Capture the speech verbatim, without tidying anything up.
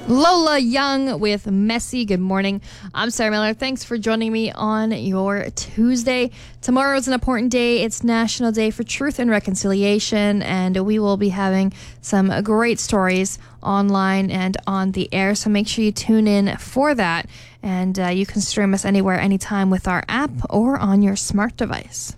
Lola Young with Messy. Good morning. I'm Sarah Miller. Thanks for joining me on your Tuesday. Tomorrow is an important day. It's National Day for Truth and Reconciliation, and we will be having some great stories online and on the air, so make sure you tune in for that. And uh, you can stream us anywhere, anytime with our app or on your smart device.